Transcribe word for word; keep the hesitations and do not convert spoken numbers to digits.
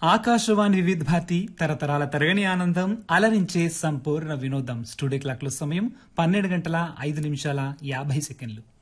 ఆకాశవాణి వివిధ భారతి తరతరాల తరగని ఆనందం అలరించే సంపూర్ణ వినోదం. స్టూడియో క్లాక్ లో సమయం పన్నెండు గంటల ఐదు నిమిషాల యాభై సెకండ్లు.